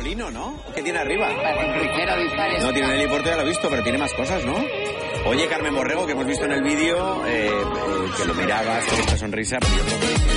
molino, ¿no? ¿Qué tiene arriba? Parece un crucero, dispare. No, tiene un helipuerto, ya lo he visto, pero tiene más cosas, ¿no? Oye, Carmen Borrego, que hemos visto en el vídeo, que lo mirabas con esta sonrisa, pero yo creo que